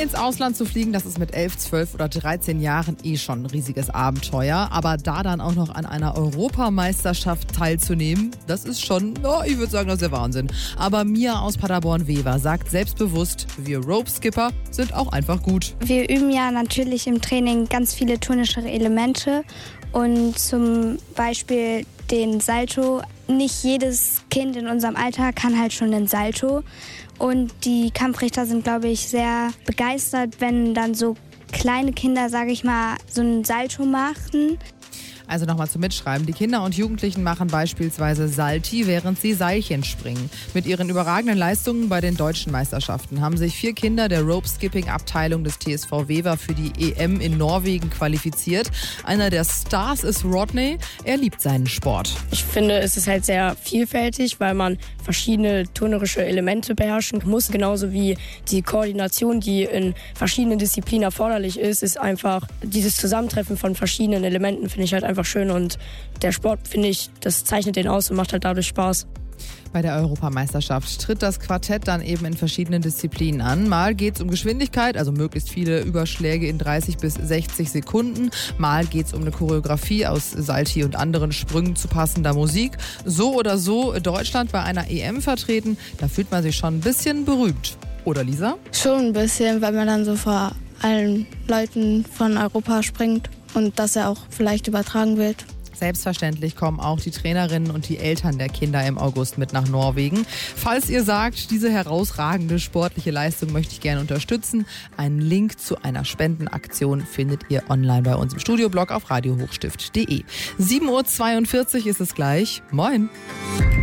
Ins Ausland zu fliegen, das ist mit 11, 12 oder 13 Jahren schon ein riesiges Abenteuer. Aber da dann auch noch an einer Europameisterschaft teilzunehmen, das ist schon, ich würde sagen, das ist der Wahnsinn. Aber Mia aus Paderborn-Wever sagt selbstbewusst, wir Rope-Skipper sind auch einfach gut. Wir üben ja natürlich im Training ganz viele turnische Elemente und zum Beispiel den Salto. Nicht jedes Kind in unserem Alter kann halt schon den Salto. Und die Kampfrichter sind, glaube ich, sehr begeistert, wenn dann so kleine Kinder, sage ich mal, so einen Salto machen. Also nochmal zum Mitschreiben. Die Kinder und Jugendlichen machen beispielsweise Salti, während sie Seilchen springen. Mit ihren überragenden Leistungen bei den deutschen Meisterschaften haben sich 4 Kinder der Rope-Skipping-Abteilung des TSV Wever für die EM in Norwegen qualifiziert. Einer der Stars ist Rodney. Er liebt seinen Sport. Ich finde, es ist halt sehr vielfältig, weil man verschiedene turnerische Elemente beherrschen muss. Genauso wie die Koordination, die in verschiedenen Disziplinen erforderlich ist einfach dieses Zusammentreffen von verschiedenen Elementen, finde ich halt einfach schön. Und der Sport, finde ich, das zeichnet den aus und macht halt dadurch Spaß. Bei der Europameisterschaft tritt das Quartett dann eben in verschiedenen Disziplinen an. Mal geht es um Geschwindigkeit, also möglichst viele Überschläge in 30 bis 60 Sekunden. Mal geht es um eine Choreografie aus Salti und anderen Sprüngen zu passender Musik. So oder so Deutschland bei einer EM vertreten, da fühlt man sich schon ein bisschen berühmt. Oder Lisa? Schon ein bisschen, weil man dann so vor allen Leuten von Europa springt und dass er auch vielleicht übertragen wird. Selbstverständlich kommen auch die Trainerinnen und die Eltern der Kinder im August mit nach Norwegen. Falls ihr sagt, diese herausragende sportliche Leistung möchte ich gerne unterstützen, einen Link zu einer Spendenaktion findet ihr online bei uns im Studioblog auf radiohochstift.de. 7:42 Uhr ist es gleich. Moin!